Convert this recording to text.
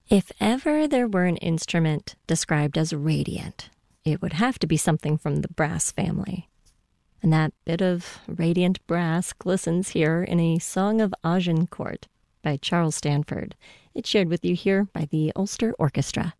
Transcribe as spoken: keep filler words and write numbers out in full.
If ever there were an instrument described as radiant, it would have to be something from the brass family. And that bit of radiant brass glistens here in a Song of Agincourt by Charles Stanford. It's shared with you here by the Ulster Orchestra.